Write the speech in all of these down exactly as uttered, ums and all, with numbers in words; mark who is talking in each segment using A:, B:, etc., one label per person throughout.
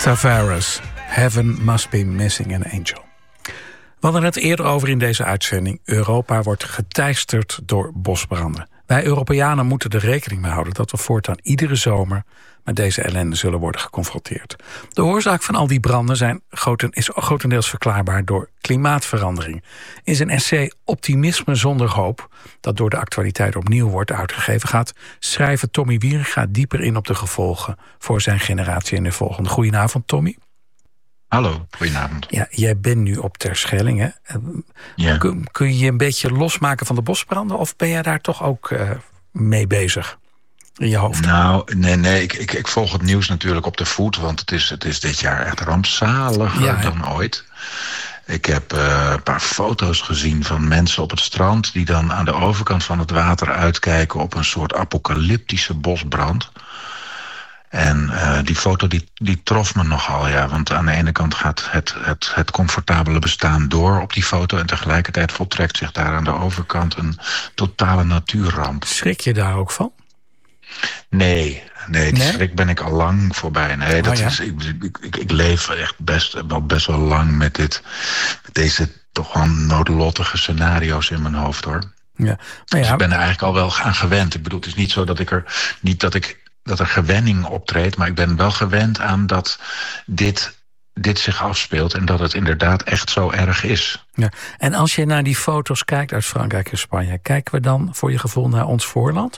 A: Tavares, Heaven Must Be Missing an Angel. We hadden het eerder over in deze uitzending. Europa wordt geteisterd door bosbranden. Wij Europeanen moeten er rekening mee houden dat we voortaan iedere zomer met deze ellende zullen worden geconfronteerd. De oorzaak van al die branden zijn groten, is grotendeels verklaarbaar door klimaatverandering. In zijn essay Optimisme zonder hoop, dat door de actualiteit opnieuw wordt uitgegeven, gaat schrijver Tommy Wieringa dieper in op de gevolgen voor zijn generatie en de volgende. Goedenavond, Tommy.
B: Hallo, goedenavond.
A: Ja, jij bent nu op Terschelling, hè? Ja. Kun, kun je je een beetje losmaken van de bosbranden, of ben jij daar toch ook uh, mee bezig? In je hoofd?
B: Nou, nee, nee. Ik, ik, ik volg het nieuws natuurlijk op de voet, want het is, het is dit jaar echt rampzaliger ja, dan ooit. Ik heb uh, een paar foto's gezien van mensen op het strand die dan aan de overkant van het water uitkijken op een soort apocalyptische bosbrand. En uh, die foto die, die trof me nogal, ja. Want aan de ene kant gaat het, het, het comfortabele bestaan door op die foto, en tegelijkertijd voltrekt zich daar aan de overkant een totale natuurramp.
A: Schrik je daar ook van?
B: Nee, nee, die
A: nee?
B: schrik ben ik al lang voorbij. Nee, dat oh, ja? is, ik, ik, ik, ik leef echt best wel, best wel lang met, dit, met deze toch wel noodlottige scenario's in mijn hoofd, hoor. Ja. Maar ja. Dus ik ben er eigenlijk al wel aan gewend. Ik bedoel, het is niet zo dat ik er niet dat ik dat er gewenning optreedt, maar ik ben wel gewend aan dat dit, dit zich afspeelt en dat het inderdaad echt zo erg is.
A: Ja. En als je naar die foto's kijkt uit Frankrijk en Spanje, kijken we dan voor je gevoel naar ons voorland?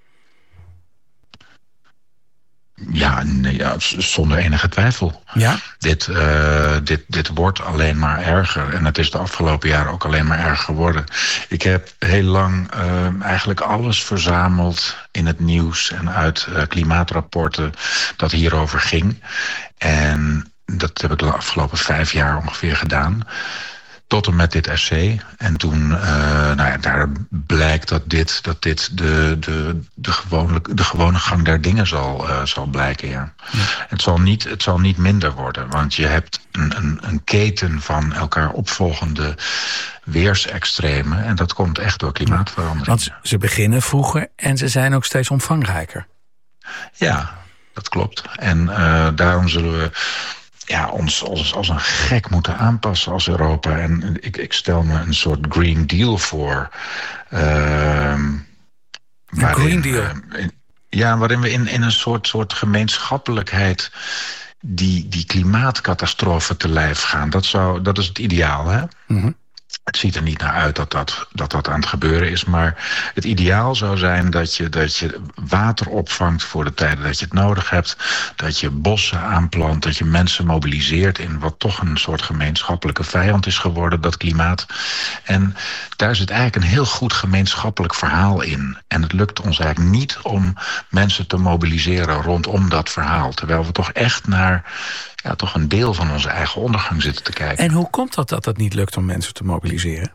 B: Ja, nee, ja, zonder enige twijfel.
A: Ja?
B: Dit, uh, dit, dit wordt alleen maar erger. En het is de afgelopen jaren ook alleen maar erger geworden. Ik heb heel lang uh, eigenlijk alles verzameld in het nieuws en uit uh, klimaatrapporten dat hierover ging. En dat heb ik de afgelopen vijf jaar ongeveer gedaan. Tot en met dit essay. En toen, uh, nou ja, daar blijkt dat dit, dat dit de, de, de, gewone, de gewone gang der dingen zal, uh, zal blijken, ja. ja. Het zal niet, het zal niet minder worden, want je hebt een, een, een keten van elkaar opvolgende weersextremen. En dat komt echt door klimaatverandering.
A: Want ze beginnen vroeger en ze zijn ook steeds omvangrijker.
B: Ja, dat klopt. En uh, daarom zullen we ja, ons als, als een gek moeten aanpassen als Europa. En ik, ik stel me een soort Green Deal voor. Uh,
A: een Green Deal?
B: Uh, in, ja, waarin we in, in een soort, soort gemeenschappelijkheid die, die klimaatcatastrofe te lijf gaan. Dat, zou, dat is het ideaal, hè? Mm-hmm. Het ziet er niet naar uit dat dat, dat dat aan het gebeuren is. Maar het ideaal zou zijn dat je, dat je water opvangt voor de tijden dat je het nodig hebt. Dat je bossen aanplant. Dat je mensen mobiliseert in wat toch een soort gemeenschappelijke vijand is geworden. Dat klimaat. En daar zit eigenlijk een heel goed gemeenschappelijk verhaal in. En het lukt ons eigenlijk niet om mensen te mobiliseren rondom dat verhaal. Terwijl we toch echt naar ja, toch een deel van onze eigen ondergang zitten te kijken.
A: En hoe komt dat dat het niet lukt om mensen te mobiliseren?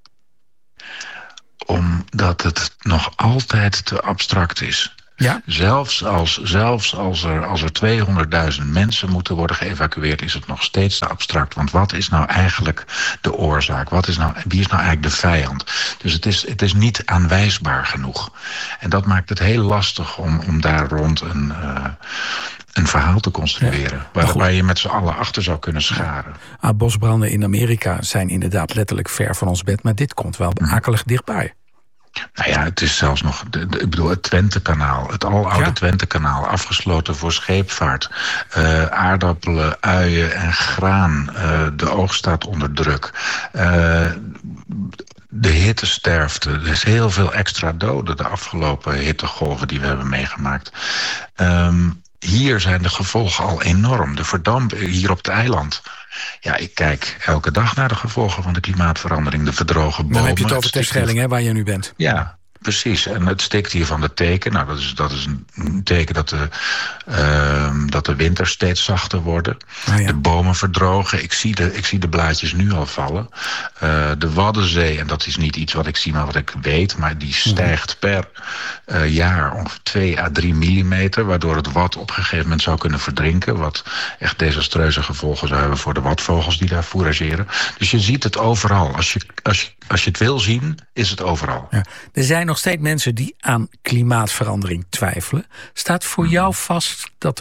B: Omdat het nog altijd te abstract is.
A: Ja?
B: Zelfs als, zelfs als er, als er tweehonderdduizend mensen moeten worden geëvacueerd, is het nog steeds te abstract. Want wat is nou eigenlijk de oorzaak? Wat is nou, wie is nou eigenlijk de vijand? Dus het is, het is niet aanwijsbaar genoeg. En dat maakt het heel lastig om, om daar rond een, uh, een verhaal te construeren. Ja, waar, waar je met z'n allen achter zou kunnen scharen.
A: Ja. Ah, bosbranden in Amerika zijn inderdaad letterlijk ver van ons bed, maar dit komt wel hm. akelig dichtbij.
B: Nou ja, het is zelfs nog, de, de, ik bedoel, het Twentekanaal, het aloude ja. Twentekanaal, afgesloten voor scheepvaart. Uh, aardappelen, uien en graan, uh, de oogst staat onder druk. Uh, de hittesterfte, er is heel veel extra doden de afgelopen hittegolven die we hebben meegemaakt. Um, hier zijn de gevolgen al enorm. De verdamp hier op het eiland. Ja, ik kijk elke dag naar de gevolgen van de klimaatverandering. De verdrogen bomen.
A: Dan heb je het over Terschelling, hè, waar je nu bent.
B: Ja, precies. En het stikt hier van de teken. Nou, dat is, dat is een teken dat de, uh, dat de winters steeds zachter worden. Ah, ja. De bomen verdrogen. Ik zie de, ik zie de blaadjes nu al vallen. Uh, de Waddenzee, en dat is niet iets wat ik zie, maar wat ik weet, maar die stijgt per uh, jaar ongeveer twee à drie millimeter, waardoor het wad op een gegeven moment zou kunnen verdrinken, wat echt desastreuze gevolgen zou hebben voor de wadvogels die daar fourageren. Dus je ziet het overal. Als je, als je, als je het wil zien, is het overal.
A: Ja. Er zijn nog steeds mensen die aan klimaatverandering twijfelen. Staat voor jou vast dat de branden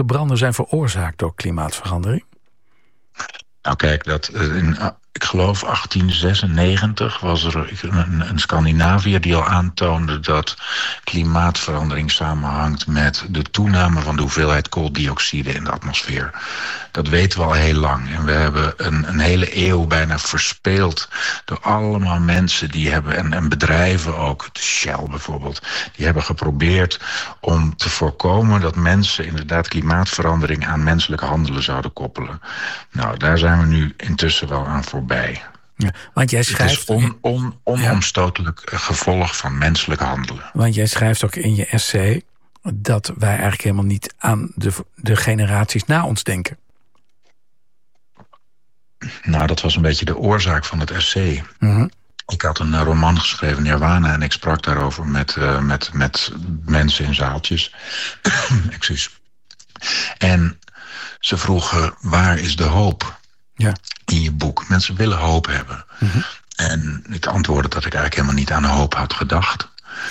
A: zijn veroorzaakt door klimaatverandering?
B: Nou kijk, dat in, ik geloof achttien zesennegentig was er een, een Scandinaviër die al aantoonde dat klimaatverandering samenhangt met de toename van de hoeveelheid kooldioxide in de atmosfeer. Dat weten we al heel lang. En we hebben een, een hele eeuw bijna verspeeld door allemaal mensen die hebben, en, en bedrijven ook, Shell bijvoorbeeld, die hebben geprobeerd om te voorkomen dat mensen inderdaad klimaatverandering aan menselijk handelen zouden koppelen. Nou, daar zijn we nu intussen wel aan voorbij.
A: Ja, want jij schrijft...
B: Het is on, on, onomstotelijk ja. gevolg van menselijk handelen.
A: Want jij schrijft ook in je essay dat wij eigenlijk helemaal niet aan de, de generaties na ons denken.
B: Nou, dat was een beetje de oorzaak van het essay.
A: Mm-hmm.
B: Ik had een roman geschreven, Nirvana, en ik sprak daarover met, uh, met, met mensen in zaaltjes. Excuus. En ze vroegen, waar is de hoop?
A: Ja.
B: In je boek. Mensen willen hoop hebben. Mm-hmm. En ik antwoordde dat ik eigenlijk helemaal niet aan hoop had gedacht.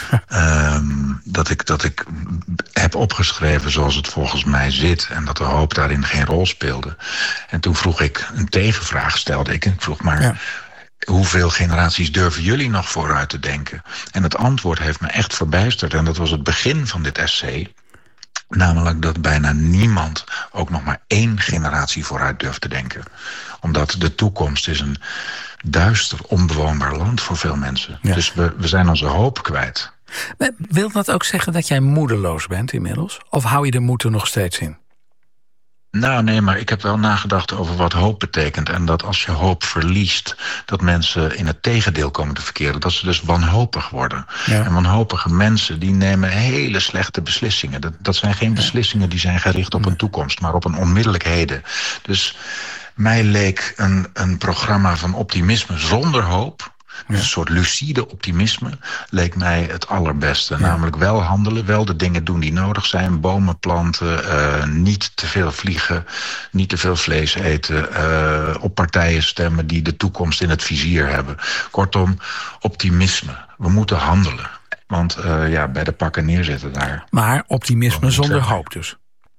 B: um, dat, ik, dat ik heb opgeschreven zoals het volgens mij zit. En dat de hoop daarin geen rol speelde. En toen vroeg ik, een tegenvraag stelde ik. En ik vroeg maar, ja. hoeveel generaties durven jullie nog vooruit te denken? En het antwoord heeft me echt verbijsterd. En dat was het begin van dit essay. Namelijk dat bijna niemand ook nog maar één generatie vooruit durft te denken. Omdat de toekomst is een duister, onbewoonbaar land voor veel mensen. Ja. Dus we, we zijn onze hoop kwijt.
A: Maar wil dat ook zeggen dat jij moedeloos bent inmiddels? Of hou je de moed er nog steeds in?
B: Nou, nee, maar ik heb wel nagedacht over wat hoop betekent. En dat als je hoop verliest, dat mensen in het tegendeel komen te verkeren. Dat ze dus wanhopig worden. Ja. En wanhopige mensen, die nemen hele slechte beslissingen. Dat, dat zijn geen beslissingen die zijn gericht op een toekomst, maar op een onmiddellijk heden. Dus mij leek een, een programma van optimisme zonder hoop, ja. een soort lucide optimisme, leek mij het allerbeste. Ja. Namelijk wel handelen, wel de dingen doen die nodig zijn. Bomen planten, uh, niet te veel vliegen, niet te veel vlees eten, uh, op partijen stemmen die de toekomst in het vizier hebben. Kortom, optimisme. We moeten handelen. Want uh, ja, bij de pakken neerzitten daar.
A: Maar optimisme zonder hoop dus.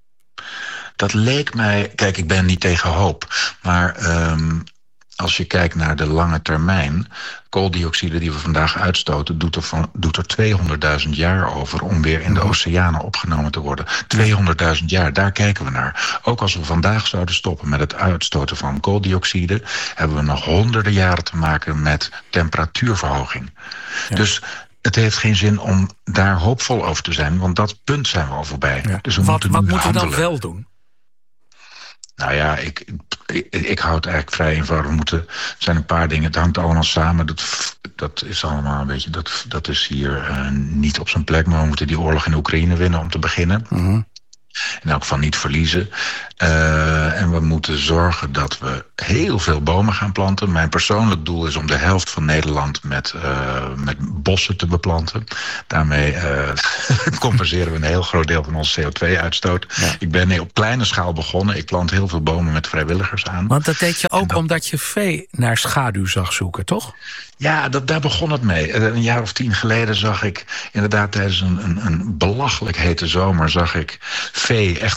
B: Dat leek mij... Kijk, ik ben niet tegen hoop. Maar um, als je kijkt naar de lange termijn, kooldioxide die we vandaag uitstoten, doet er, van, doet er tweehonderdduizend jaar over om weer in de oceanen opgenomen te worden. tweehonderdduizend jaar, daar kijken we naar. Ook als we vandaag zouden stoppen met het uitstoten van kooldioxide, hebben we nog honderden jaren te maken met temperatuurverhoging. Ja. Dus het heeft geen zin om daar hoopvol over te zijn, want dat punt zijn we al voorbij. Ja. Dus we
A: wat
B: moeten
A: wat
B: nu
A: moeten we dan
B: handelen.
A: wel doen?
B: Nou ja, ik, ik, ik hou het eigenlijk vrij eenvoudig. We moeten, er zijn een paar dingen, het hangt allemaal samen. Dat, dat is allemaal een beetje, dat, dat is hier uh, niet op zijn plek. Maar we moeten die oorlog in Oekraïne winnen om te beginnen. Mm-hmm. In elk geval niet verliezen. Uh, en we moeten zorgen dat we heel veel bomen gaan planten. Mijn persoonlijk doel is om de helft van Nederland met, uh, met bossen te beplanten. Daarmee uh, compenseren we een heel groot deel van onze C O twee uitstoot. Ja. Ik ben op kleine schaal begonnen. Ik plant heel veel bomen met vrijwilligers aan.
A: Want dat deed je ook dat... omdat je vee naar schaduw zag zoeken, toch?
B: Ja, dat, daar begon het mee. Een jaar of tien geleden zag ik inderdaad tijdens een, een, een belachelijk hete zomer zag ik vee echt